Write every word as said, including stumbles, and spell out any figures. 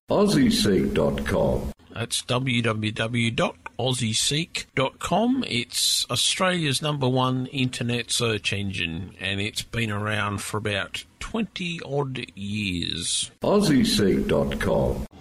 Aussie Seek dot com. That's w w w dot aussie seek dot com. It's Australia's number one internet search engine, and it's been around for about twenty odd years. Aussie Seek dot com.